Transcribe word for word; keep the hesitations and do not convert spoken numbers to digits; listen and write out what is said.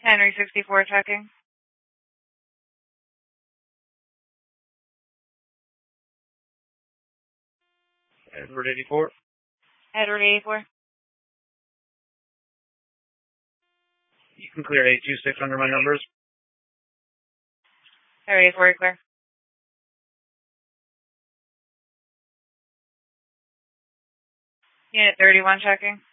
Henry sixty-four checking. Edward eighty-four. Edward eighty-four. You can clear eight two six under my numbers. Edward eighty-four, you clear. Unit thirty-one checking.